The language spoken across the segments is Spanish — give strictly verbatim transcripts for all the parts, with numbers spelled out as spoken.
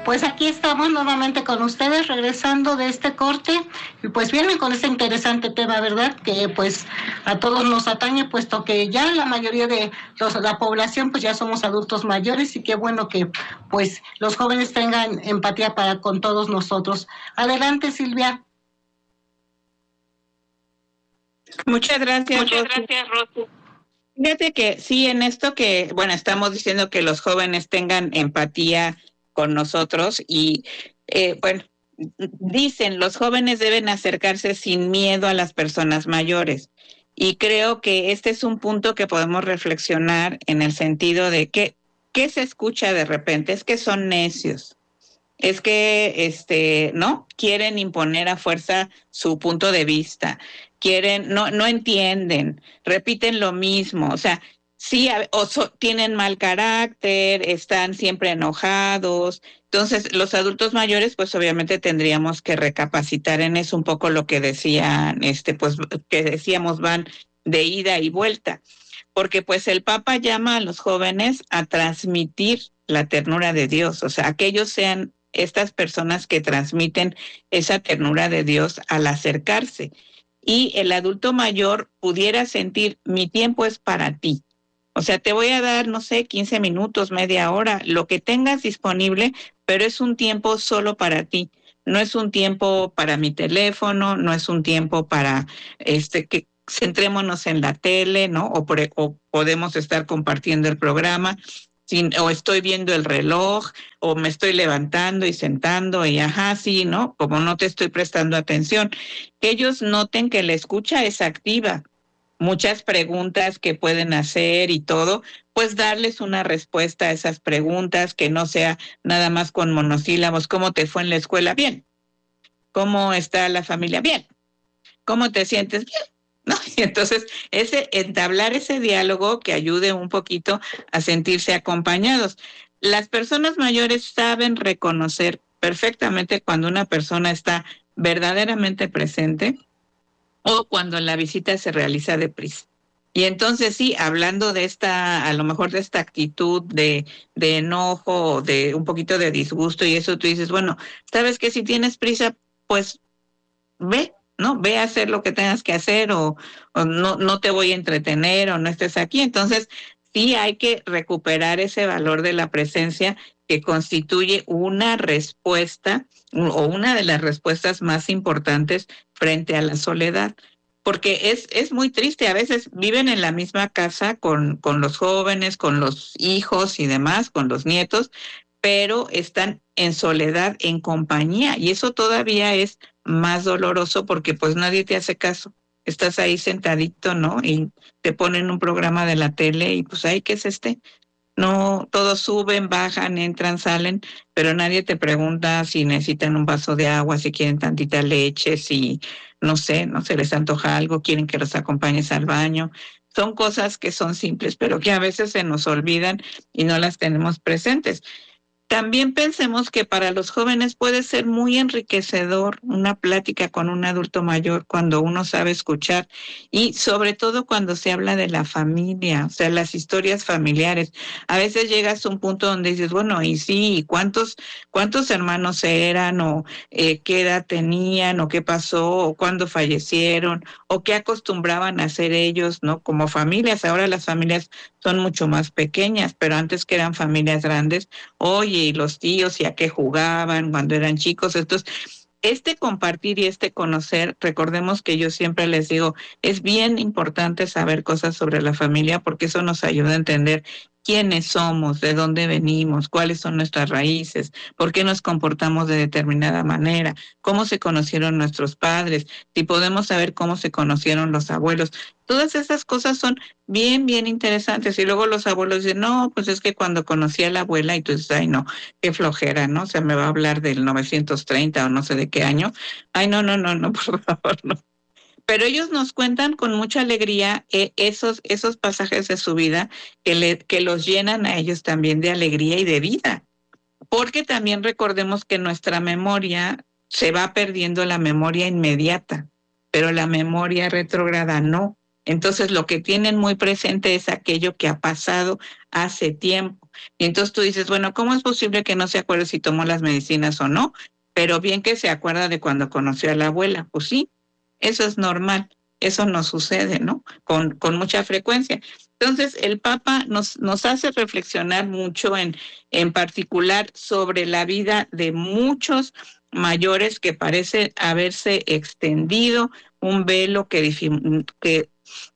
Pues aquí estamos nuevamente con ustedes, regresando de este corte, y pues vienen con este interesante tema, ¿verdad? Que pues a todos nos atañe, puesto que ya la mayoría de los, la población pues ya somos adultos mayores, y qué bueno que pues los jóvenes tengan empatía para con todos nosotros. Adelante, Silvia. Muchas gracias, Muchas Rosy. gracias, Rosy. Fíjate que sí, en esto que, bueno, estamos diciendo que los jóvenes tengan empatía con nosotros y, eh, bueno, dicen, los jóvenes deben acercarse sin miedo a las personas mayores. Y creo que este es un punto que podemos reflexionar en el sentido de que, ¿qué se escucha de repente? Es que son necios. Es que, este, ¿no? Quieren imponer a fuerza su punto de vista. Quieren, no, no entienden, repiten lo mismo. O sea, sí, o so, tienen mal carácter, están siempre enojados. Entonces, los adultos mayores, pues obviamente tendríamos que recapacitar en eso un poco lo que decían, este, pues, que decíamos van de ida y vuelta. Porque pues el Papa llama a los jóvenes a transmitir la ternura de Dios, o sea, que ellos sean estas personas que transmiten esa ternura de Dios al acercarse. Y el adulto mayor pudiera sentir, mi tiempo es para ti. O sea, te voy a dar, no sé, quince minutos, media hora, lo que tengas disponible, pero es un tiempo solo para ti. No es un tiempo para mi teléfono, no es un tiempo para este que centrémonos en la tele, ¿no? O, por, o podemos estar compartiendo el programa. Sin, o estoy viendo el reloj, o me estoy levantando y sentando, y ajá, sí, ¿no? Como no te estoy prestando atención. Que ellos noten que la escucha es activa. Muchas preguntas que pueden hacer y todo, pues darles una respuesta a esas preguntas, que no sea nada más con monosílabos. ¿Cómo te fue en la escuela? Bien. ¿Cómo está la familia? Bien. ¿Cómo te sientes? Bien. ¿No? Y entonces, ese, entablar ese diálogo que ayude un poquito a sentirse acompañados. Las personas mayores saben reconocer perfectamente cuando una persona está verdaderamente presente o cuando la visita se realiza deprisa. Y entonces sí, hablando de esta, a lo mejor de esta actitud de, de enojo, de un poquito de disgusto y eso, tú dices, bueno, sabes que si tienes prisa, pues ve, ¿no? Ve a hacer lo que tengas que hacer o, o no, no te voy a entretener o no estés aquí. Entonces, sí hay que recuperar ese valor de la presencia que constituye una respuesta o una de las respuestas más importantes frente a la soledad. Porque es, es muy triste, a veces viven en la misma casa con, con los jóvenes, con los hijos y demás, con los nietos, pero están en soledad, en compañía, y eso todavía es más doloroso porque pues nadie te hace caso. Estás ahí sentadito, ¿no? Y te ponen un programa de la tele y pues ahí, ¿qué es este? No, todos suben, bajan, entran, salen, pero nadie te pregunta si necesitan un vaso de agua, si quieren tantita leche, si, no sé, no se les antoja algo, quieren que los acompañes al baño. Son cosas que son simples, pero que a veces se nos olvidan y no las tenemos presentes. También pensemos que para los jóvenes puede ser muy enriquecedor una plática con un adulto mayor cuando uno sabe escuchar y sobre todo cuando se habla de la familia, o sea, las historias familiares. A veces llegas a un punto donde dices, bueno, y sí, ¿cuántos, cuántos hermanos eran o eh, qué edad tenían o qué pasó o cuándo fallecieron o qué acostumbraban a hacer ellos, ¿no? Como familias. Ahora las familias son mucho más pequeñas, pero antes que eran familias grandes, oye, y los tíos y a qué jugaban cuando eran chicos. Entonces, este compartir y este conocer, recordemos que yo siempre les digo, es bien importante saber cosas sobre la familia porque eso nos ayuda a entender quiénes somos, de dónde venimos, cuáles son nuestras raíces, por qué nos comportamos de determinada manera, cómo se conocieron nuestros padres, si podemos saber cómo se conocieron los abuelos. Todas esas cosas son bien, bien interesantes. Y luego los abuelos dicen, no, pues es que cuando conocí a la abuela, y tú dices, ay, no, qué flojera, ¿no? O sea, me va a hablar del novecientos treinta o no sé de qué año. Ay, no, no, no, no, por favor, no. Pero ellos nos cuentan con mucha alegría eh, esos, esos pasajes de su vida que, le, que los llenan a ellos también de alegría y de vida. Porque también recordemos que nuestra memoria se va perdiendo la memoria inmediata, pero la memoria retrógrada no. Entonces lo que tienen muy presente es aquello que ha pasado hace tiempo. Y entonces tú dices, bueno, ¿cómo es posible que no se acuerde si tomó las medicinas o no? Pero bien que se acuerda de cuando conoció a la abuela. Pues sí, eso es normal. Eso no sucede, ¿no? Con, con mucha frecuencia. Entonces, el Papa nos, nos hace reflexionar mucho en, en particular sobre la vida de muchos mayores que parece haberse extendido un velo que, que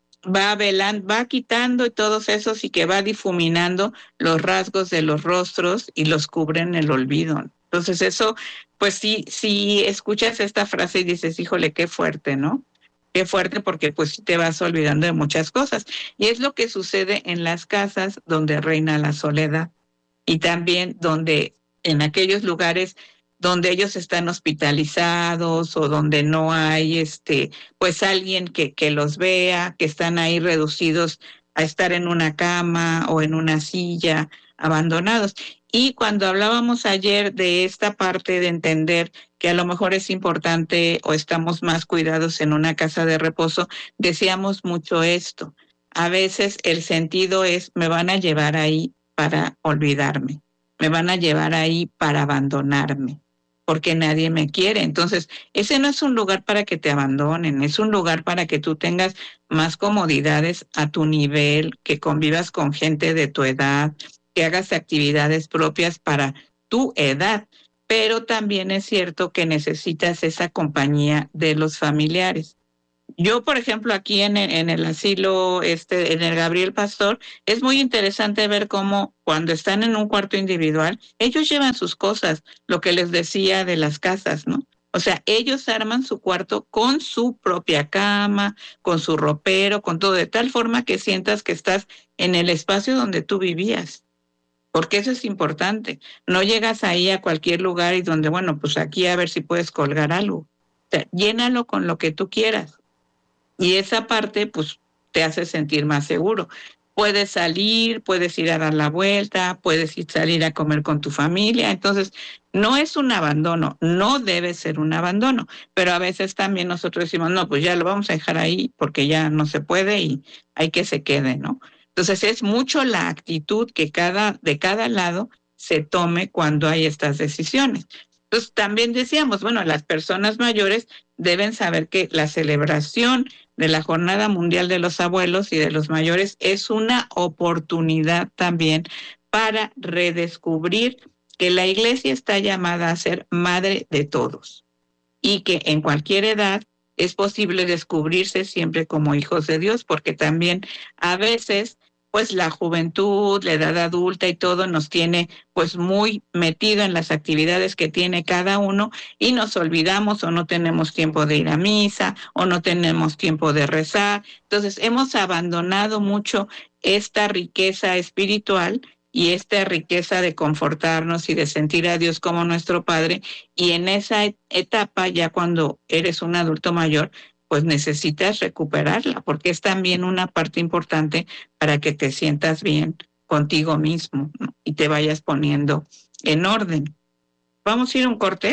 va velando, va quitando y todos esos y que va difuminando los rasgos de los rostros y los cubre en el olvido. Entonces, eso, pues sí, sí escuchas esta frase y dices, híjole, qué fuerte, ¿no? Qué fuerte, porque pues te vas olvidando de muchas cosas. Y es lo que sucede en las casas donde reina la soledad y también donde en aquellos lugares donde ellos están hospitalizados o donde no hay este pues alguien que, que los vea, que están ahí reducidos a estar en una cama o en una silla, abandonados. Y cuando hablábamos ayer de esta parte de entender que a lo mejor es importante o estamos más cuidados en una casa de reposo, decíamos mucho esto. A veces el sentido es, me van a llevar ahí para olvidarme, me van a llevar ahí para abandonarme, porque nadie me quiere. Entonces, ese no es un lugar para que te abandonen, es un lugar para que tú tengas más comodidades a tu nivel, que convivas con gente de tu edad, que hagas actividades propias para tu edad, pero también es cierto que necesitas esa compañía de los familiares. Yo, por ejemplo, aquí en el, en el asilo, este, en el Gabriel Pastor, es muy interesante ver cómo cuando están en un cuarto individual, ellos llevan sus cosas, lo que les decía de las casas, ¿no? O sea, ellos arman su cuarto con su propia cama, con su ropero, con todo, de tal forma que sientas que estás en el espacio donde tú vivías. Porque eso es importante. No llegas ahí a cualquier lugar y donde, bueno, pues aquí a ver si puedes colgar algo. O sea, llénalo con lo que tú quieras. Y esa parte, pues, te hace sentir más seguro. Puedes salir, puedes ir a dar la vuelta, puedes ir salir a comer con tu familia. Entonces, no es un abandono, no debe ser un abandono. Pero a veces también nosotros decimos, no, pues ya lo vamos a dejar ahí porque ya no se puede y hay que se quede, ¿no? Entonces, es mucho la actitud que cada, de cada lado se tome cuando hay estas decisiones. Entonces, también decíamos, bueno, las personas mayores deben saber que la celebración de la Jornada Mundial de los Abuelos y de los Mayores es una oportunidad también para redescubrir que la Iglesia está llamada a ser madre de todos y que en cualquier edad es posible descubrirse siempre como hijos de Dios, porque también a veces pues la juventud, la edad adulta y todo nos tiene pues muy metido en las actividades que tiene cada uno y nos olvidamos o no tenemos tiempo de ir a misa o no tenemos tiempo de rezar. Entonces hemos abandonado mucho esta riqueza espiritual y esta riqueza de confortarnos y de sentir a Dios como nuestro Padre, y en esa etapa ya cuando eres un adulto mayor pues necesitas recuperarla, porque es también una parte importante para que te sientas bien contigo mismo, ¿no? Y te vayas poniendo en orden. ¿Vamos a ir a un corte?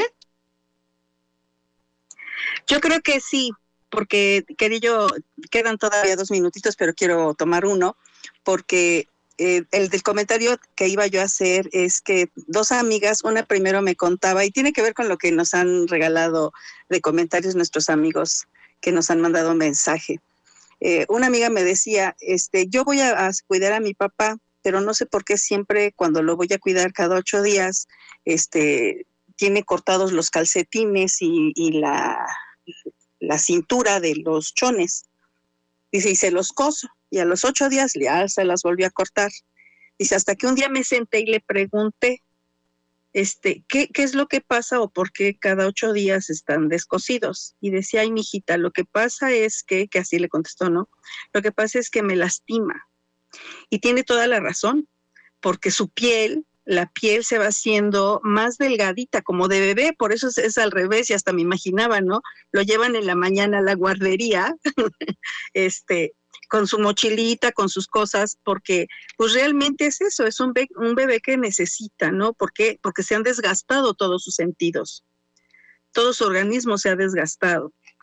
Yo creo que sí, porque querido, quedan todavía dos minutitos, pero quiero tomar uno, porque eh, el del comentario que iba yo a hacer es que dos amigas, una primero me contaba, y tiene que ver con lo que nos han regalado de comentarios nuestros amigos que nos han mandado un mensaje. Eh, una amiga me decía, este, yo voy a, a cuidar a mi papá, pero no sé por qué siempre cuando lo voy a cuidar cada ocho días, este, tiene cortados los calcetines y, y la, la cintura de los chones. Dice, y se los coso, y a los ocho días ya se las volvió a cortar. Dice, hasta que un día me senté y le pregunté, Este, ¿qué, ¿qué es lo que pasa o por qué cada ocho días están descosidos? Y decía, ay, mijita, lo que pasa es que, que así le contestó, ¿no? Lo que pasa es que me lastima. Y tiene toda la razón, porque su piel, la piel se va haciendo más delgadita, como de bebé, por eso es, es al revés, y hasta me imaginaba, ¿no? Lo llevan en la mañana a la guardería, este... con su mochilita, con sus cosas, porque pues realmente es eso, es un, be- un bebé que necesita, ¿no? ¿Por qué? Porque se han desgastado todos sus sentidos, todo su organismo se ha desgastado.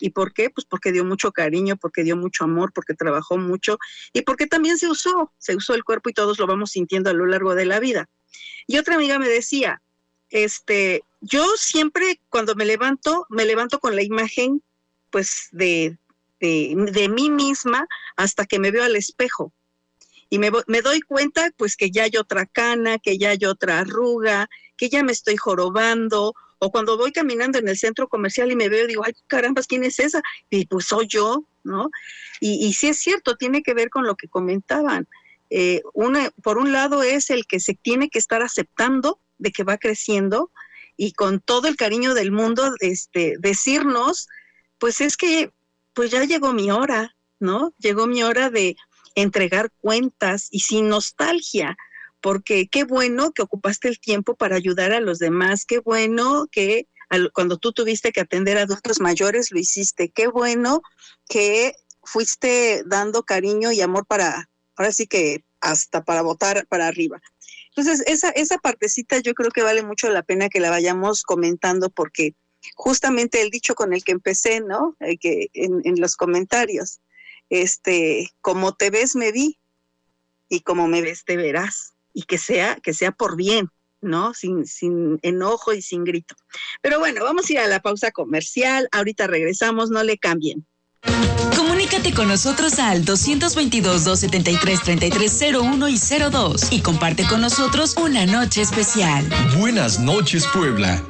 ¿Y por qué? Pues porque dio mucho cariño, porque dio mucho amor, porque trabajó mucho y porque también se usó, se usó el cuerpo y todos lo vamos sintiendo a lo largo de la vida. Y otra amiga me decía, este, yo siempre cuando me levanto, me levanto con la imagen pues de, de, de mí misma hasta que me veo al espejo. Y me, me doy cuenta pues que ya hay otra cana, que ya hay otra arruga, que ya me estoy jorobando, o cuando voy caminando en el centro comercial y me veo, digo, ay, caramba, ¿quién es esa? Y pues soy yo, ¿no? Y, y sí es cierto, tiene que ver con lo que comentaban. Eh, una, por un lado es el que se tiene que estar aceptando de que va creciendo y con todo el cariño del mundo este, decirnos, pues es que pues ya llegó mi hora, ¿no? Llegó mi hora de entregar cuentas y sin nostalgia, porque qué bueno que ocupaste el tiempo para ayudar a los demás, qué bueno que al, cuando tú tuviste que atender a adultos mayores lo hiciste, qué bueno que fuiste dando cariño y amor para, ahora sí que hasta para botar para arriba. Entonces, esa, esa partecita yo creo que vale mucho la pena que la vayamos comentando porque justamente el dicho con el que empecé, ¿no? Eh, que en, en los comentarios, este, como te ves me vi y como me ves te verás y que sea, que sea por bien, ¿no? Sin, sin enojo y sin grito. Pero bueno, vamos a ir a la pausa comercial, ahorita regresamos, no le cambien. Comunícate con nosotros al dos veintidós, doscientos setenta y tres, treinta y tres cero uno y cero dos y comparte con nosotros una noche especial. Buenas noches, Puebla.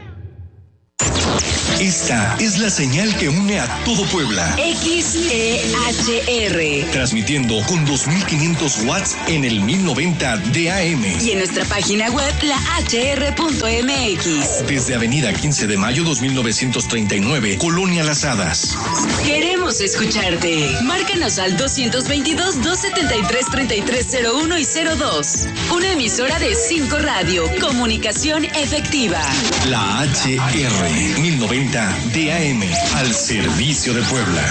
Esta es la señal que une a todo Puebla. X E H R. Transmitiendo con dos mil quinientos watts en el mil noventa de A M. Y en nuestra página web, la h r punto m x. Desde Avenida quince de mayo dos mil novecientos treinta y nueve, Colonia Las Hadas. Queremos escucharte. Márcanos al dos veintidós, doscientos setenta y tres, treinta y tres cero uno y cero dos. Una emisora de cinco Radio. Comunicación efectiva. La H R mil noventa de A M, al servicio de Puebla.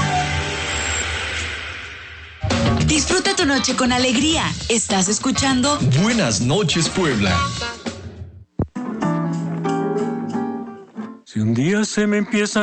Disfruta tu noche con alegría. Estás escuchando Buenas noches, Puebla. Si un día se me empieza